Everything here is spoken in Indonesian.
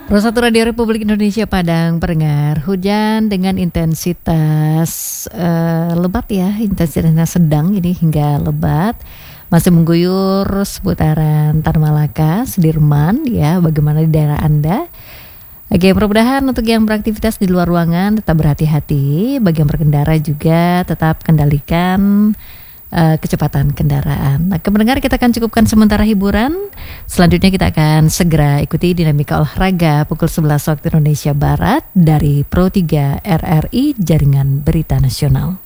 Pro 1 Radio Republik Indonesia Padang pendengar, hujan dengan intensitas lebat ya, intensitasnya sedang ini hingga lebat, masih mengguyur seputaran Tan Malaka, Sudirman ya. Bagaimana di daerah Anda? Oke, mudah-mudahan untuk yang beraktivitas di luar ruangan tetap berhati-hati. Bagi yang berkendara juga tetap kendalikan kecepatan kendaraan. Nah, pendengar, kita akan cukupkan sementara hiburan. Selanjutnya kita akan segera ikuti dinamika olahraga pukul 11 waktu Indonesia Barat dari Pro 3 RRI Jaringan Berita Nasional.